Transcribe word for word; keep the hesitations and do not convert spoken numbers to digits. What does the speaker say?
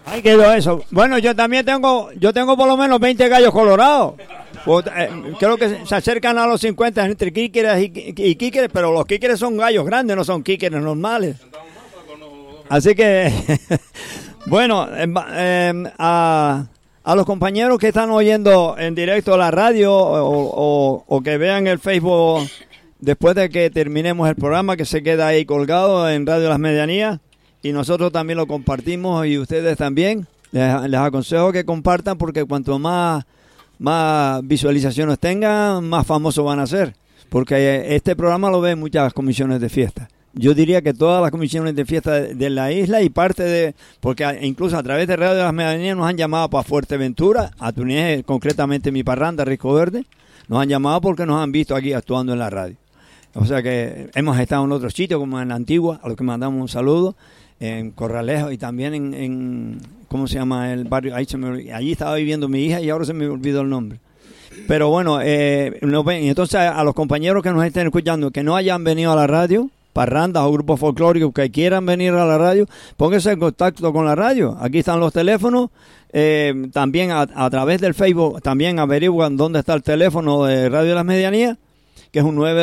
Ahí quedó eso. Bueno, yo también tengo, yo tengo por lo menos veinte gallos colorados. O, eh, creo que se acercan a los cincuenta entre kíqueres y, y kíqueres, pero los kíqueres son gallos grandes, no son kíqueres normales. Así que, bueno, eh, eh, a, a los compañeros que están oyendo en directo la radio o, o, o que vean el Facebook después de que terminemos el programa, que se queda ahí colgado en Radio Las Medianías, y nosotros también lo compartimos y ustedes también, les, les aconsejo que compartan porque cuanto más, más visualizaciones tengan, más famosos van a ser, porque este programa lo ven muchas comisiones de fiesta. Yo diría que todas las comisiones de fiesta de, de la isla y parte de, porque a, incluso a través de Radio de las Medianías nos han llamado para Fuerteventura, a Túnez, concretamente mi parranda, Risco Verde, nos han llamado porque nos han visto aquí actuando en la radio. O sea que hemos estado en otros sitios, como en la Antigua, a los que mandamos un saludo, en Corralejo y también en, en ¿cómo se llama el barrio? Ahí se me, allí estaba viviendo mi hija y ahora se me olvidó el nombre. Pero bueno, eh, nos ven, y entonces a los compañeros que nos estén escuchando, que no hayan venido a la radio, parrandas o grupos folclóricos que quieran venir a la radio, pónganse en contacto con la radio. Aquí están los teléfonos. Eh, también a, a través del Facebook también averiguan dónde está el teléfono de Radio de las Medianías, que es un nueve